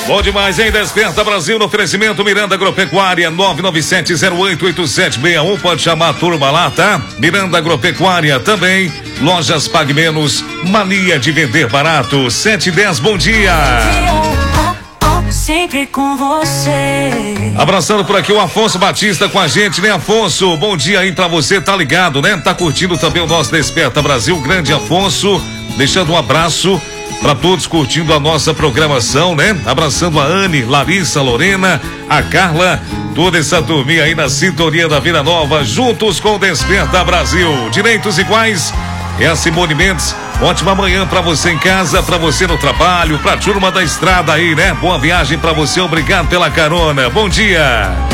Bom demais, hein? Desperta Brasil no oferecimento Miranda Agropecuária 997088761. Pode chamar a turma lá, tá? Miranda Agropecuária também. Lojas Pague Menos, mania de vender barato. 710, bom dia. Sempre com você. Abraçando por aqui o Afonso Batista com a gente, né, Afonso? Bom dia aí pra você, tá ligado, né? Tá curtindo também o nosso Desperta Brasil, grande Afonso. Deixando um abraço pra todos curtindo a nossa programação, né? Abraçando a Anne, Larissa, Lorena, a Carla, toda essa turminha aí na sintonia da Vida Nova, juntos com o Desperta Brasil. Direitos iguais. É a Simone Mendes. Ótima manhã pra você em casa, pra você no trabalho, pra turma da estrada aí, né? Boa viagem pra você, obrigado pela carona. Bom dia.